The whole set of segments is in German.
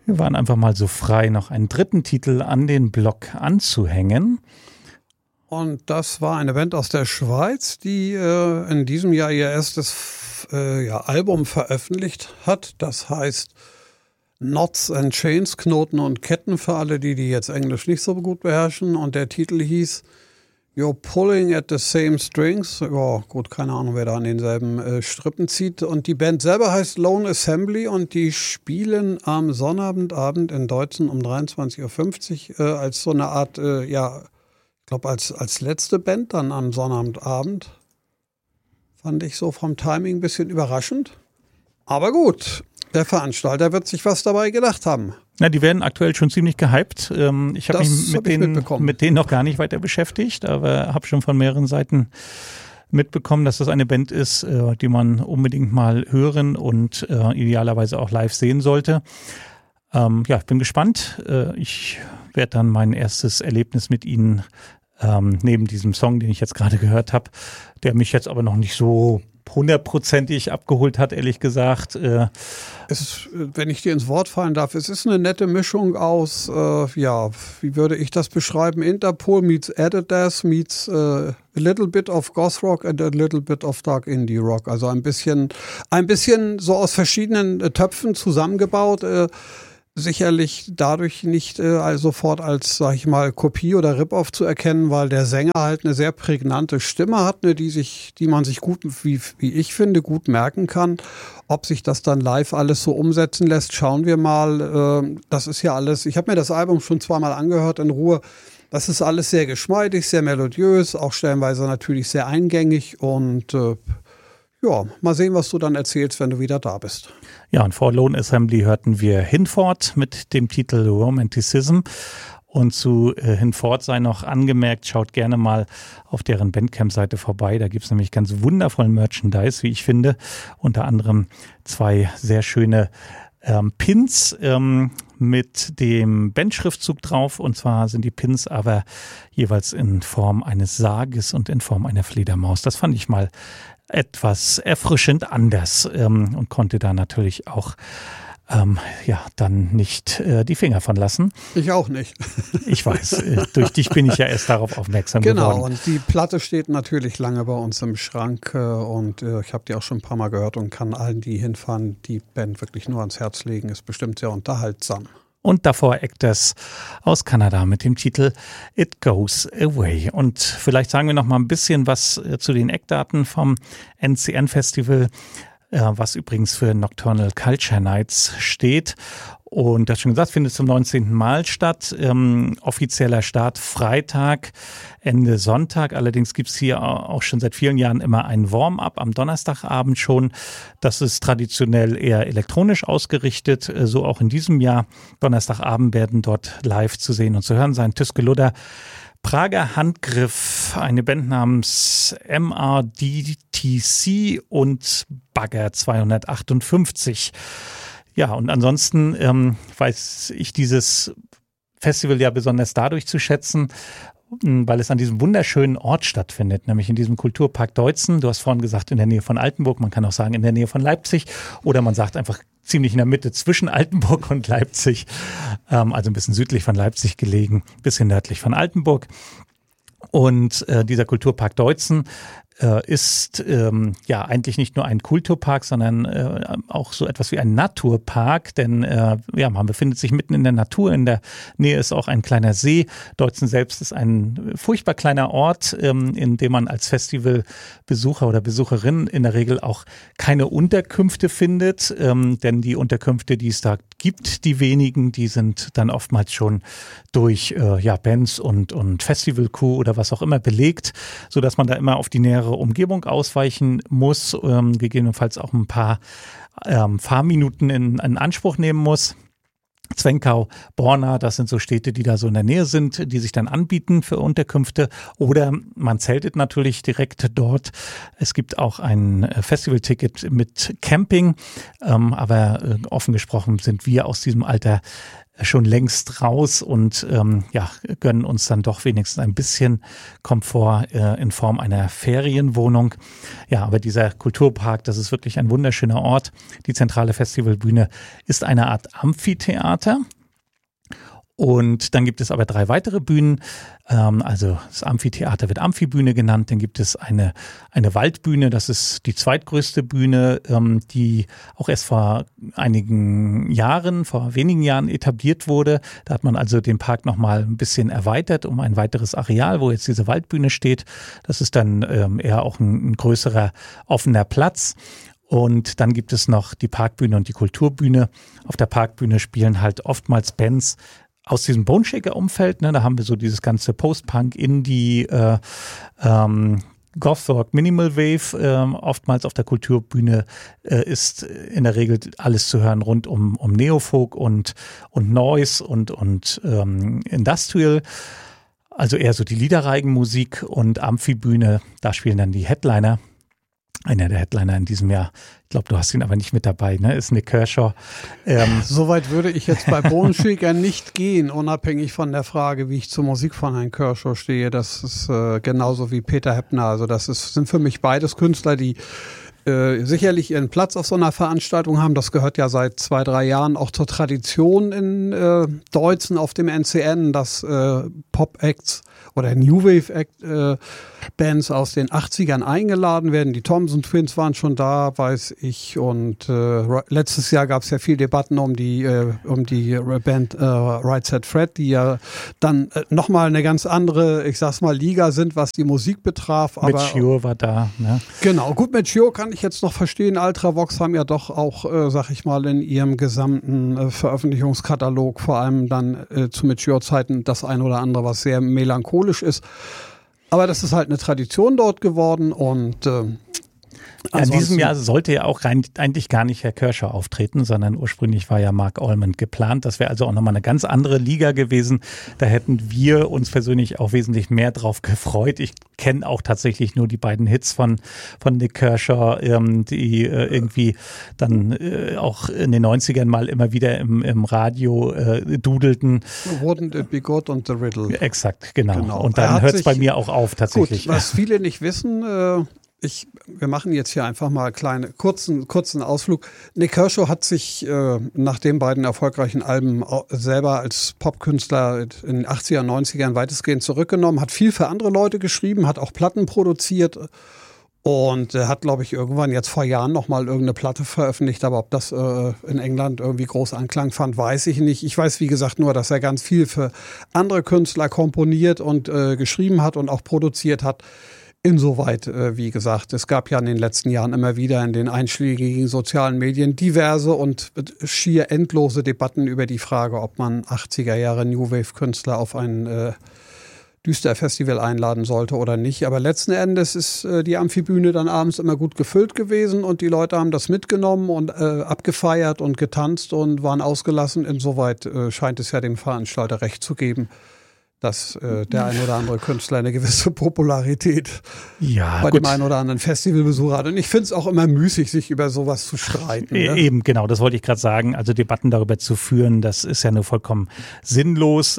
Wir waren einfach mal so frei, noch einen dritten Titel an den Block anzuhängen. Und das war eine Band aus der Schweiz, die in diesem Jahr ihr erstes Album veröffentlicht hat. Das heißt Knots and Chains, Knoten und Ketten, für alle, die jetzt Englisch nicht so gut beherrschen. Und der Titel hieß You're Pulling at the Same Strings. Ja, gut, keine Ahnung, wer da an denselben Strippen zieht. Und die Band selber heißt Lone Assembly und die spielen am Sonnabendabend in Deutzen um 23.50 Uhr als so eine Art, ich glaube als letzte Band dann am Sonnabendabend. Fand ich so vom Timing ein bisschen überraschend. Aber gut, der Veranstalter wird sich was dabei gedacht haben. Ja, die werden aktuell schon ziemlich gehypt. Ich habe mich mit denen noch gar nicht weiter beschäftigt, aber habe schon von mehreren Seiten mitbekommen, dass das eine Band ist, die man unbedingt mal hören und idealerweise auch live sehen sollte. Ich bin gespannt. Ich werde dann mein erstes Erlebnis mit ihnen neben diesem Song, den ich jetzt gerade gehört habe, der mich jetzt aber noch nicht so hundertprozentig abgeholt hat, ehrlich gesagt. Wenn ich dir ins Wort fallen darf, es ist eine nette Mischung aus, wie würde ich das beschreiben? Interpol meets Adidas meets a little bit of Goth Rock and a little bit of Dark Indie Rock. Also ein bisschen so aus verschiedenen Töpfen zusammengebaut. Sicherlich dadurch nicht sofort als, sag ich mal, Kopie oder Rip-Off zu erkennen, weil der Sänger halt eine sehr prägnante Stimme hat, die man sich gut, wie ich finde, gut merken kann. Ob sich das dann live alles so umsetzen lässt, schauen wir mal. Das ist ja alles, ich habe mir das Album schon zweimal angehört in Ruhe. Das ist alles sehr geschmeidig, sehr melodiös, auch stellenweise natürlich sehr eingängig und mal sehen, was du dann erzählst, wenn du wieder da bist. Ja, und vor Lone Assembly hörten wir Hinfort mit dem Titel Romanticism. Und zu Hinfort sei noch angemerkt, schaut gerne mal auf deren Bandcamp-Seite vorbei. Da gibt es nämlich ganz wundervollen Merchandise, wie ich finde. Unter anderem 2 sehr schöne Pins mit dem Bandschriftzug drauf. Und zwar sind die Pins aber jeweils in Form eines Sarges und in Form einer Fledermaus. Das fand ich mal etwas erfrischend anders und konnte da natürlich auch dann nicht die Finger von lassen. Ich auch nicht. Ich weiß, durch dich bin ich ja erst darauf aufmerksam geworden. Genau, und die Platte steht natürlich lange bei uns im Schrank und ich habe die auch schon ein paar Mal gehört und kann allen, die hinfahren, die Band wirklich nur ans Herz legen. Ist bestimmt sehr unterhaltsam. Und davor Actors aus Kanada mit dem Titel It Goes Away. Und vielleicht sagen wir noch mal ein bisschen was zu den Eckdaten vom NCN-Festival, was übrigens für Nocturnal Culture Nights steht. Und das schon gesagt, findet zum 19. Mal statt. Offizieller Start Freitag, Ende Sonntag. Allerdings gibt es hier auch schon seit vielen Jahren immer ein Warm-up am Donnerstagabend schon. Das ist traditionell eher elektronisch ausgerichtet. So auch in diesem Jahr. Donnerstagabend werden dort live zu sehen und zu hören sein. Tüskeludder, Prager Handgriff, eine Band namens MRDTC und Bagger 258. Ja, und ansonsten weiß ich dieses Festival ja besonders dadurch zu schätzen, weil es an diesem wunderschönen Ort stattfindet, nämlich in diesem Kulturpark Deutzen. Du hast vorhin gesagt, in der Nähe von Altenburg, man kann auch sagen in der Nähe von Leipzig oder man sagt einfach ziemlich in der Mitte zwischen Altenburg und Leipzig, also ein bisschen südlich von Leipzig gelegen, ein bisschen nördlich von Altenburg. Und dieser Kulturpark Deutzen ist eigentlich nicht nur ein Kulturpark, sondern auch so etwas wie ein Naturpark, denn man befindet sich mitten in der Natur, in der Nähe ist auch ein kleiner See. Deutzen selbst ist ein furchtbar kleiner Ort, in dem man als Festivalbesucher oder Besucherin in der Regel auch keine Unterkünfte findet, denn die Unterkünfte, die es da gibt, die wenigen, die sind dann oftmals schon durch Bands und Festival-Crew oder was auch immer belegt, sodass man da immer auf die nähere Umgebung ausweichen muss, gegebenenfalls auch ein paar Fahrminuten in Anspruch nehmen muss. Zwenkau, Borna, das sind so Städte, die da so in der Nähe sind, die sich dann anbieten für Unterkünfte. Oder man zeltet natürlich direkt dort. Es gibt auch ein Festivalticket mit Camping. Aber offen gesprochen sind wir aus diesem Alter schon längst raus und gönnen uns dann doch wenigstens ein bisschen Komfort in Form einer Ferienwohnung. Ja, aber dieser Kulturpark, das ist wirklich ein wunderschöner Ort. Die zentrale Festivalbühne ist eine Art Amphitheater. Und dann gibt es aber 3 weitere Bühnen. Also das Amphitheater wird Amphibühne genannt. Dann gibt es eine Waldbühne. Das ist die zweitgrößte Bühne, die auch erst vor wenigen Jahren etabliert wurde. Da hat man also den Park nochmal ein bisschen erweitert um ein weiteres Areal, wo jetzt diese Waldbühne steht. Das ist dann eher auch ein größerer offener Platz. Und dann gibt es noch die Parkbühne und die Kulturbühne. Auf der Parkbühne spielen halt oftmals Bands aus diesem Boneshaker-Umfeld, ne, da haben wir so dieses ganze Post-Punk, Indie, Goth-Rock, Minimal Wave. Oftmals auf der Kulturbühne ist in der Regel alles zu hören rund um Neofolk und Noise und Industrial. Also eher so die Liederreigenmusik und Amphibühne, da spielen dann die Headliner. Einer der Headliner in diesem Jahr, ich glaube, du hast ihn aber nicht mit dabei, ne? Ist Nick Kershaw. Soweit würde ich jetzt bei Boneshaker nicht gehen, unabhängig von der Frage, wie ich zur Musik von Herrn Kershaw stehe. Das ist genauso wie Peter Heppner. Also sind für mich beides Künstler, die sicherlich ihren Platz auf so einer Veranstaltung haben. Das gehört ja seit 2-3 Jahren auch zur Tradition in Deutzen auf dem NCN, dass Pop-Acts oder New Wave Bands aus den 80ern eingeladen werden. Die Thompson Twins waren schon da, weiß ich. Und letztes Jahr gab es ja viel Debatten um die Band Right Said Fred, die ja dann nochmal eine ganz andere, ich sag's mal, Liga sind, was die Musik betraf. Aber Mature war da. Ne? Genau, gut, Mature kann ich jetzt noch verstehen. Ultravox haben ja doch auch, sag ich mal, in ihrem gesamten Veröffentlichungskatalog, vor allem dann zu Mature-Zeiten, das ein oder andere, was sehr melancholisch ist. Aber das ist halt eine Tradition dort geworden und in diesem Jahr sollte ja auch eigentlich gar nicht Herr Kershaw auftreten, sondern ursprünglich war ja Mark Almond geplant. Das wäre also auch nochmal eine ganz andere Liga gewesen. Da hätten wir uns persönlich auch wesentlich mehr drauf gefreut. Ich kenne auch tatsächlich nur die beiden Hits von Nick Kershaw, die irgendwie dann auch in den 90ern mal immer wieder im Radio dudelten. Wouldn't It Be Good und The Riddle. Exakt, genau. Und dann hört es bei mir auch auf tatsächlich. Gut, was viele nicht wissen, wir machen jetzt hier einfach mal einen kurzen Ausflug. Nick Kershaw hat sich nach den beiden erfolgreichen Alben selber als Popkünstler in den 80er, 90ern weitestgehend zurückgenommen, hat viel für andere Leute geschrieben, hat auch Platten produziert und hat, glaube ich, irgendwann jetzt vor Jahren nochmal irgendeine Platte veröffentlicht, aber ob das in England irgendwie groß Anklang fand, weiß ich nicht. Ich weiß, wie gesagt, nur, dass er ganz viel für andere Künstler komponiert und geschrieben hat und auch produziert hat. Insoweit, wie gesagt, es gab ja in den letzten Jahren immer wieder in den einschlägigen sozialen Medien diverse und schier endlose Debatten über die Frage, ob man 80er Jahre New Wave-Künstler auf ein Düster-Festival einladen sollte oder nicht. Aber letzten Endes ist die Amphibühne dann abends immer gut gefüllt gewesen und die Leute haben das mitgenommen und abgefeiert und getanzt und waren ausgelassen. Insoweit scheint es ja dem Veranstalter recht zu geben, dass der ein oder andere Künstler eine gewisse Popularität bei dem einen oder anderen Festivalbesucher hat. Und ich finde es auch immer müßig, sich über sowas zu streiten. Ne? Eben, genau, das wollte ich gerade sagen. Also Debatten darüber zu führen, das ist ja nur vollkommen sinnlos.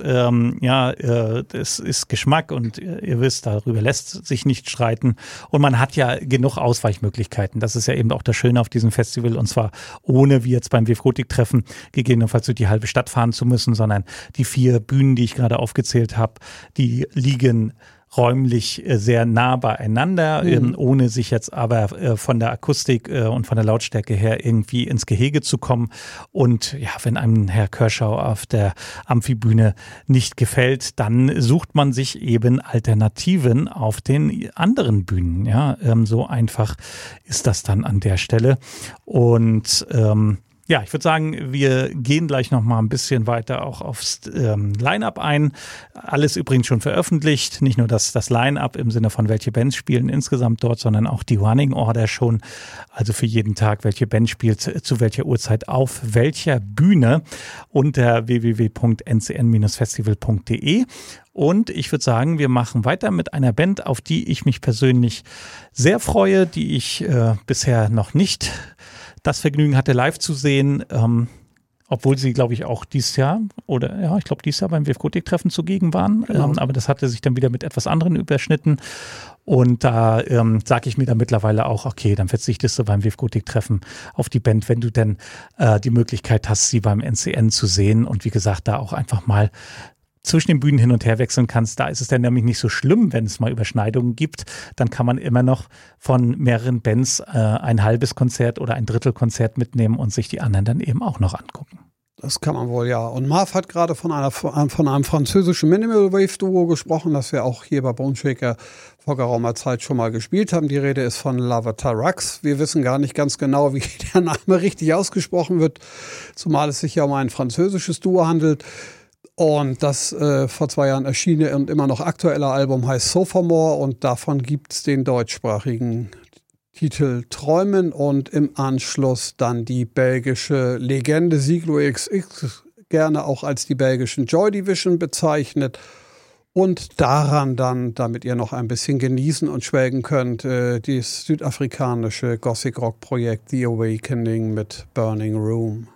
Das ist Geschmack und ihr wisst, darüber lässt sich nicht streiten. Und man hat ja genug Ausweichmöglichkeiten. Das ist ja eben auch das Schöne auf diesem Festival. Und zwar ohne, wie jetzt beim WFGotik-Treffen, gegebenenfalls durch die halbe Stadt fahren zu müssen, sondern die 4 Bühnen, die ich gerade aufgezählt habe, die liegen räumlich sehr nah beieinander, ohne sich jetzt aber von der Akustik und von der Lautstärke her irgendwie ins Gehege zu kommen. Und ja, wenn einem Herr Kershaw auf der Amphibühne nicht gefällt, dann sucht man sich eben Alternativen auf den anderen Bühnen. Ja, so einfach ist das dann an der Stelle. Und ja, ich würde sagen, wir gehen gleich noch mal ein bisschen weiter auch aufs Line-Up ein. Alles übrigens schon veröffentlicht. Nicht nur das Line-Up im Sinne von welche Bands spielen insgesamt dort, sondern auch die Running Order schon. Also für jeden Tag, welche Band spielt zu welcher Uhrzeit auf welcher Bühne unter www.ncn-festival.de. Und ich würde sagen, wir machen weiter mit einer Band, auf die ich mich persönlich sehr freue, die ich bisher noch nicht das Vergnügen hatte, live zu sehen. Obwohl sie, glaube ich, auch dieses Jahr beim WFGotik-Treffen zugegen waren. Genau. Aber das hatte sich dann wieder mit etwas anderen überschnitten. Und da sage ich mir dann mittlerweile auch, okay, dann verzichtest du beim WFGotik-Treffen auf die Band, wenn du denn die Möglichkeit hast, sie beim NCN zu sehen. Und wie gesagt, da auch einfach mal zwischen den Bühnen hin und her wechseln kannst. Da ist es dann nämlich nicht so schlimm, wenn es mal Überschneidungen gibt. Dann kann man immer noch von mehreren Bands ein halbes Konzert oder ein Drittelkonzert mitnehmen und sich die anderen dann eben auch noch angucken. Das kann man wohl, ja. Und Marv hat gerade von einem französischen Minimal Wave Duo gesprochen, das wir auch hier bei Boneshaker vor geraumer Zeit schon mal gespielt haben. Die Rede ist von Lavatarax. Wir wissen gar nicht ganz genau, wie der Name richtig ausgesprochen wird, zumal es sich ja um ein französisches Duo handelt. Und das vor 2 Jahren erschienene und immer noch aktuelle Album heißt Sophomore und davon gibt es den deutschsprachigen Titel Träumen und im Anschluss dann die belgische Legende Siglo XX, gerne auch als die belgischen Joy Division bezeichnet. Und daran dann, damit ihr noch ein bisschen genießen und schwelgen könnt, das südafrikanische Gothic-Rock-Projekt The Awakening mit Burning Room.